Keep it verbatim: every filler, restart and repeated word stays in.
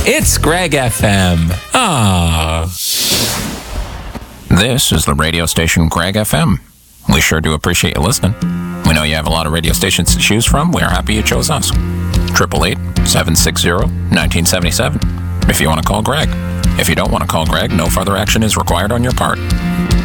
It's Greg F M. Ah. This is the radio station Greg F M. We sure do appreciate you listening. We know you have a lot of radio stations to choose from. We are happy you chose us. eight eight eight, seven six zero, one nine seven seven. If you want to call Greg. If you don't want to call Greg, no further action is required on your part.